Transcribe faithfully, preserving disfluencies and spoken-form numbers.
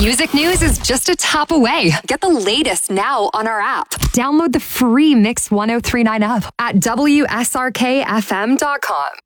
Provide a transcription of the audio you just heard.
Music news is just a tap away. Get the latest now on our app. Download the free Mix one oh three point nine app at W S R K F M dot com.